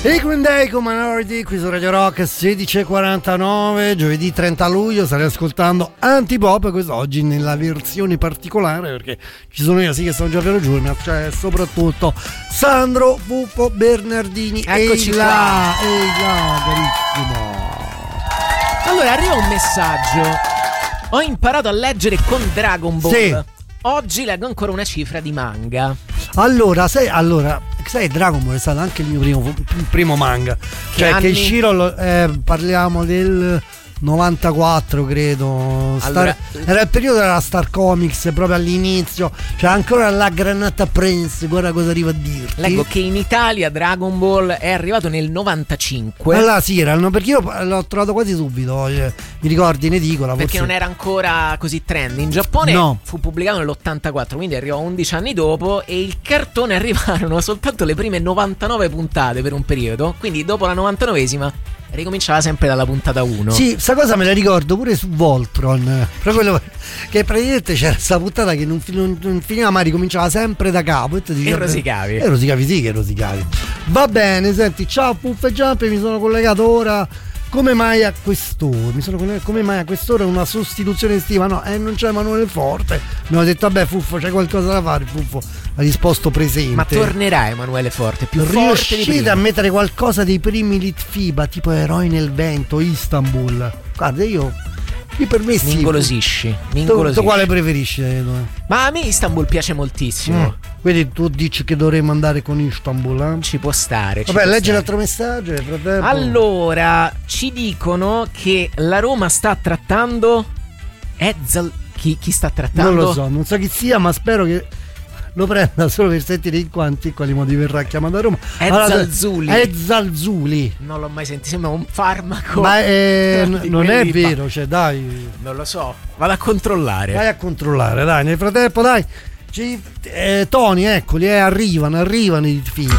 E Green Day con Minority qui su Radio Rock 16:49, giovedì 30 luglio. Stai ascoltando Antipop, quest'oggi nella versione particolare perché ci sono io sì che sono già vero giù, ma c'è soprattutto Sandro Puffo Bernardini. Eccoci là, carissimo. Allora arriva un messaggio. Ho imparato a leggere con Dragon Ball. Sì. Oggi leggo ancora una cifra di manga. Allora, sai, Dragon Ball è stato anche il mio primo manga. Cioè, anni? che Shiro, parliamo del 94, credo. Allora, era il periodo della Star Comics, proprio all'inizio. Cioè, ancora la Granata Prince, guarda cosa arriva a dirti. leggo che in Italia Dragon Ball è arrivato nel 95. Allora sì, perché io l'ho trovato quasi subito, mi ricordi in edicola. Perché forse non era ancora così trendy. In Giappone no. Fu pubblicato nell'84, quindi arrivò 11 anni dopo. E il cartone arrivarono soltanto le prime 99 puntate per un periodo. Quindi dopo la 99esima ricominciava sempre dalla puntata 1. Sì, sta cosa me la ricordo pure su Voltron. Proprio che praticamente c'era questa puntata che non finiva mai, ricominciava sempre da capo. E rosicavi. Sì che rosicavi. Va bene, senti, ciao Puff e Jump, mi sono collegato ora. Come mai a quest'ora? Come mai a quest'ora una sostituzione estiva? No, non c'è Emanuele Forte. Mi hanno detto, vabbè, Fuffo, c'è qualcosa da fare. Fuffo ha risposto presente. Ma tornerà Emanuele Forte, più forte di Riuscite prima. a mettere qualcosa dei primi Litfiba, tipo Eroi nel vento, Istanbul? Guarda, io per me sì. Mi ingolosisci. Tu quale preferisci? Ma a me Istanbul piace moltissimo. Quindi tu dici che dovremmo andare con Istanbul, Ci può stare. Vabbè, leggi l'altro messaggio, fratello. Allora, ci dicono che la Roma sta trattando chi sta trattando? Non lo so, non so chi sia, ma spero che lo prenda solo per sentire in quali modi verrà chiamato a Roma. Zalzuli. Non l'ho mai sentito, sembra un farmaco. Ma non è vero, cioè dai. Non lo so, vado a controllare. Vai a controllare, dai, nel frattempo dai. Tony, eccoli, arrivano i film.